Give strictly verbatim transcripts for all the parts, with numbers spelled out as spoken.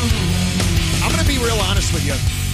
I'm going to be real honest with you.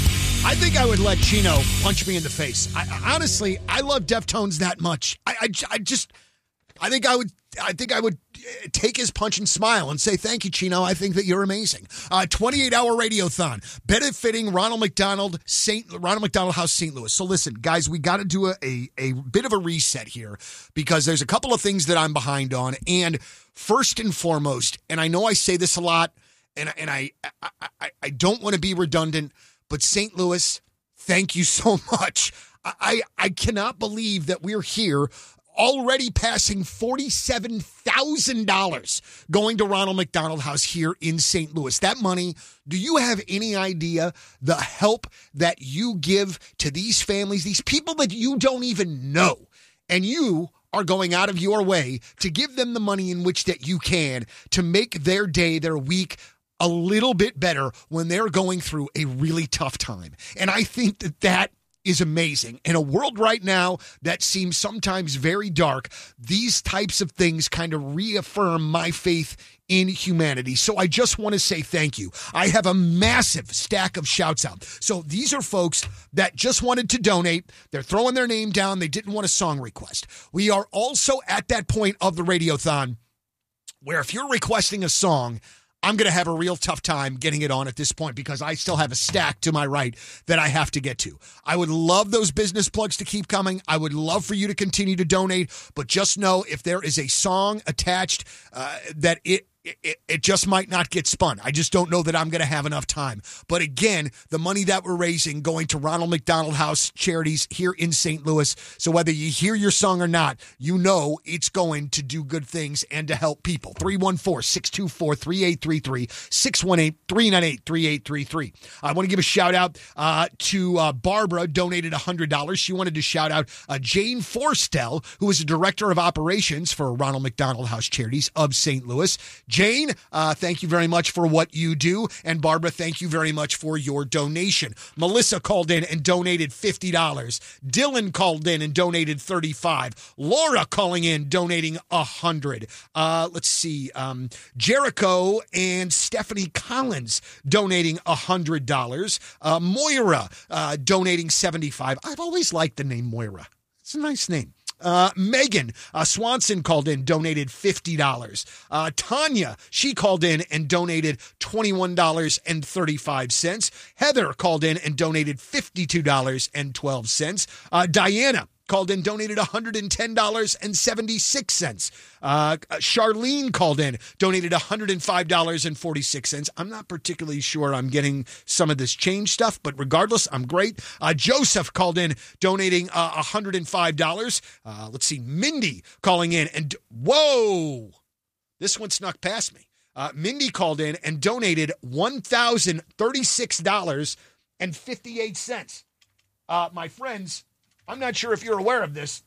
I think I would let Chino punch me in the face. I, honestly, I love Deftones that much. I, I, I just, I think I would, I think I would take his punch and smile and say, thank you, Chino. I think that you're amazing. Uh, twenty-eight hour radiothon benefiting Ronald McDonald, Saint Ronald McDonald House, Saint Louis. So listen, guys, we got to do a, a, a bit of a reset here because there's a couple of things that I'm behind on. And first and foremost, and I know I say this a lot, and, and I, I, I, I don't want to be redundant, but Saint Louis, thank you so much. I, I cannot believe that we're here already passing forty-seven thousand dollars going to Ronald McDonald House here in Saint Louis. That money, do you have any idea the help that you give to these families, these people that you don't even know, and you are going out of your way to give them the money in which that you can to make their day, their week, a little bit better when they're going through a really tough time. And I think that that is amazing. In a world right now that seems sometimes very dark, these types of things kind of reaffirm my faith in humanity. So I just want to say thank you. I have a massive stack of shouts out. So these are folks that just wanted to donate. They're throwing their name down. They didn't want a song request. We are also at that point of the radiothon where if you're requesting a song, I'm going to have a real tough time getting it on at this point because I still have a stack to my right that I have to get to. I would love those business plugs to keep coming. I would love for you to continue to donate, but just know if there is a song attached uh, that it It, it just might not get spun. I just don't know that I'm going to have enough time. But again, the money that we're raising going to Ronald McDonald House Charities here in Saint Louis. So whether you hear your song or not, you know it's going to do good things and to help people. three one four, six two four, three eight three three, six one eight, three nine eight, three eight three three. I want to give a shout out uh, to uh, Barbara, donated one hundred dollars. She wanted to shout out uh, Jane Forstel, who is the Director of Operations for Ronald McDonald House Charities of Saint Louis. Jane, uh, thank you very much for what you do. And Barbara, thank you very much for your donation. Melissa called in and donated fifty dollars. Dylan called in and donated thirty-five dollars. Laura calling in, donating one hundred dollars. Uh, let's see. Um, Jericho and Stephanie Collins donating one hundred dollars. Uh, Moira uh, donating seventy-five dollars. I've always liked the name Moira. It's a nice name. Uh, Megan uh, Swanson called in, donated fifty dollars. Uh, Tanya, she called in and donated twenty-one dollars and thirty-five cents. Heather called in and donated fifty-two dollars and twelve cents. Uh, Diana called in, donated one hundred ten dollars and seventy-six cents. Uh, Charlene called in, donated one hundred five dollars and forty-six cents. I'm not particularly sure I'm getting some of this change stuff, but regardless, I'm great. Uh, Joseph called in, donating uh, one hundred five dollars. Uh, let's see, Mindy calling in, and whoa, this one snuck past me. Uh, Mindy called in and donated one thousand thirty-six dollars and fifty-eight cents. Uh, my friends, I'm not sure if you're aware of this,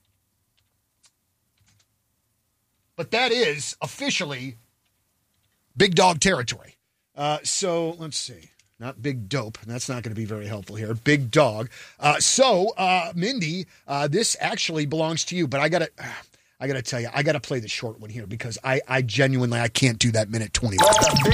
but that is officially big dog territory. Uh, so let's see. Not big dope. That's not going to be very helpful here. Big dog. Uh, so, uh, Mindy, uh, this actually belongs to you, but I got to... Uh, I got to tell you, I got to play the short one here because I, I genuinely, I can't do that minute twenty. Let the